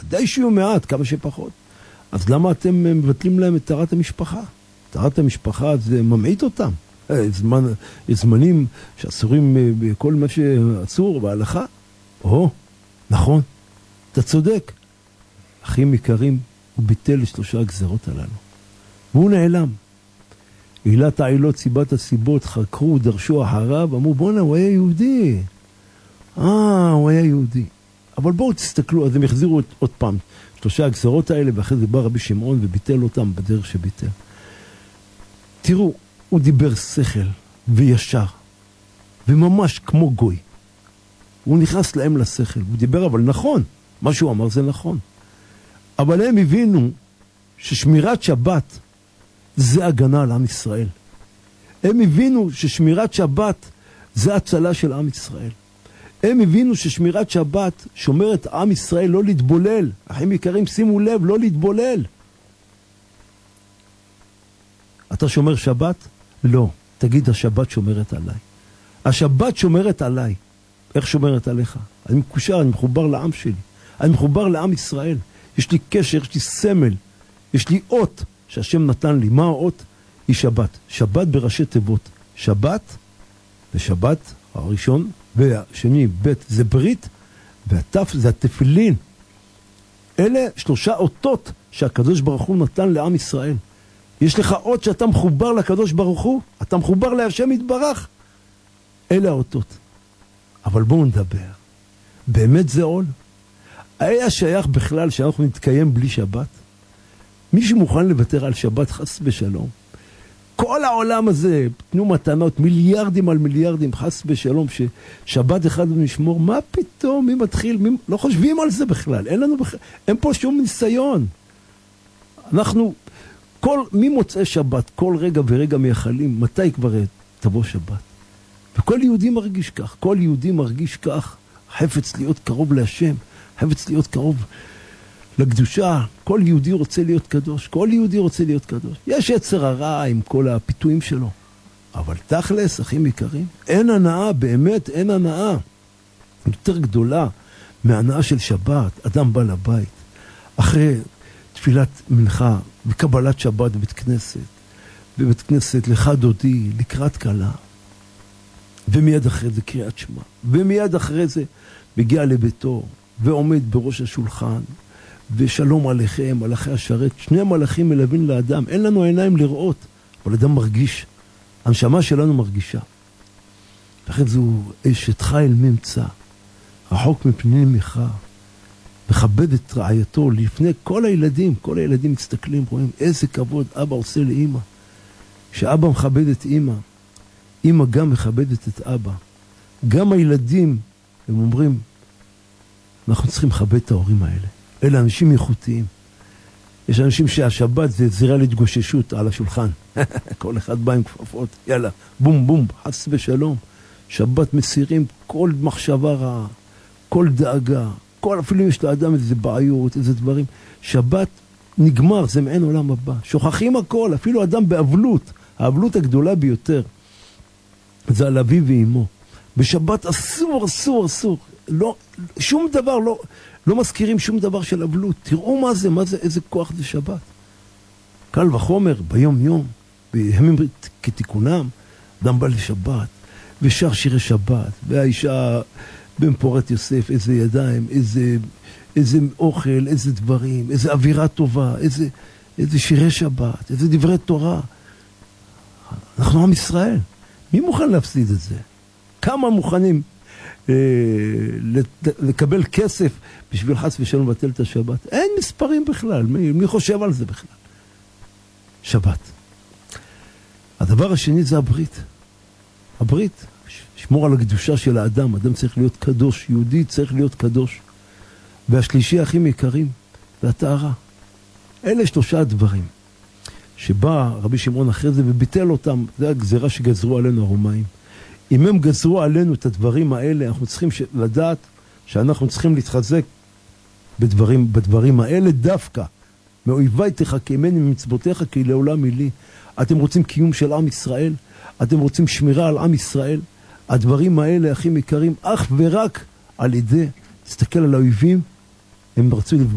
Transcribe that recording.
די שיהיו מעט, כמה שפחות. אז למה אתם מבטלים להם את טהרת המשפחה? טהרת המשפחה זה ממעיט אותם. זמנים שאסורים בכל מה שאסור בהלכה. נכון, אתה צודק. אחים יקרים, הוא ביטל 3 הגזרות הללו. והוא נעלם. עילת העילות, סיבת הסיבות, חקרו, דרשו אחריו, אמרו, בונה, הוא היה יהודי. הוא היה יהודי. אבל בואו תסתכלו, אז הם יחזירו עוד פעם 3 הגזרות האלה, ואחרי זה בא רבי שמעון וביטל אותם בדרך שביטל. תראו, הוא דיבר שכל וישר, וממש כמו גוי. הוא נכנס להם לשכל, הוא דיבר אבל נכון, מה שהוא אמר זה נכון. אבל הם הבינו ששמירת שבת זה הגנה על עם ישראל. הם הבינו ששמירת שבת זה הצלה של עם ישראל. הם הבינו ששמירת שבת שומרת עם ישראל לא להתבולל. אחים יקרים, שימו לב, לא להתבולל. אתה שומר שבת? לא. תגיד, השבת שומרת עליי. השבת שומרת עליי. איך שומרת עליך? אני מקושר, אני מחובר לעם שלי. אני מחובר לעם ישראל. יש לי קשר, יש לי סמל. יש לי אות שהשם נתן לי. מה האות? היא שבת. שבת בראשי תיבות. שבת, ושבת הראשון, והשני, בית, זה ברית, והתף זה התפילין. אלה 3 אותות שהקדוש ברוך הוא נתן לעם ישראל. יש לך אות שאתה מחובר לקדוש ברוך הוא, אתה מחובר להשם יתברך. אלה האותות. אבל בואו נדבר. באמת זה עול? היה שייך בכלל שאנחנו נתקיים בלי שבת? מישהו מוכן לוותר על שבת חס ושלום? כל העולם הזה, תנו מתנות, מיליארדים על מיליארדים, חס ושלום, ששבת אחד נשמור, מה פתאום, מי מתחיל, לא חושבים על זה בכלל, אין פה שום ניסיון. אנחנו, מי מוצא שבת, כל רגע ורגע מייחלים, מתי כבר תבוא שבת? וכל יהודי מרגיש כך, כל יהודי מרגיש כך, חפץ להיות קרוב להשם, חפץ להיות קרוב לקדושה, כל יהודי רוצה להיות קדוש, כל יהודי רוצה להיות קדוש. יש יצר הרע עם כל הפיתויים שלו. אבל תכלס, אחים יקרים, אין הנאה, באמת אין הנאה. יותר גדולה מהנאה של שבת, אדם בא לבית, אחרי תפילת מנחה וקבלת שבת בבית כנסת לך דודי, לקראת קלה, ומיד אחרי זה קריאת שמע, ומיד אחרי זה מגיע לביתו, ועומד בראש השולחן, ושלום עליכם, מלאכי השרת, 2 מלאכים מלווים לאדם, אין לנו עיניים לראות, אבל אדם מרגיש, הנשמה שלנו מרגישה. לכן זו אשת חיל ממצא, רחוק מפני ממך, מכבד את רעייתו לפני כל הילדים מסתכלים, רואים איזה כבוד אבא עושה לאמא, שאבא מכבד את אמא, אמא גם מכבדת את אבא, גם הילדים, הם אומרים, אנחנו צריכים לכבד את ההורים האלה. אלה אנשים איכותיים. יש אנשים שהשבת זה זירה להתגוששות על השולחן. כל אחד בא עם כפפות, יאללה, בום בום, חס ושלום. שבת מסירים כל מחשבה רעה, כל דאגה, אפילו יש לאדם איזה בעיות, איזה דברים. שבת נגמר, זה מעין עולם הבא. שוכחים הכל, אפילו אדם באבלות, האבלות הגדולה ביותר. זה על אביו ואימו. בשבת אסור. לא, שום דבר, לא מזכירים שום דבר של אבלות. תראו מה זה, איזה כוח זה שבת. קל וחומר, ביום יום, בימים כתיקונם, אדם בא לשבת, ושר שירי שבת, והאישה במפורת יוסף, איזה ידיים, איזה אוכל, איזה דברים, איזה אווירה טובה, איזה שירי שבת, איזה דברי תורה. אנחנו עם ישראל. מי מוכן להפסיד את זה? כמה מוכנים לקבל כסף בשביל חס ושלום לבטל את השבת? אין מספרים בכלל. מי חושב על זה בכלל? שבת. הדבר השני זה הברית. הברית, שמור על הקדושה של האדם. אדם צריך להיות קדוש. יהודי צריך להיות קדוש. והשלישי, אחים יקרים, זה הטהרה. אלה 3 הדברים. שבא רבי שמעון אחרי זה וביטל אותם. זה הגזירה שגזרו עלינו הרומאים. אם הם גזרו עלינו את הדברים האלה, אנחנו צריכים לדעת שאנחנו צריכים להתחזק בדברים האלה דווקא. מאויבי תחכמני ממצוותיך כי לעולם היא לי. אתם רוצים קיום של עם ישראל? אתם רוצים שמירה על עם ישראל? הדברים האלה, אחים יקרים, אך ורק על ידי, תסתכל על האויבים, הם רצו לפגוע.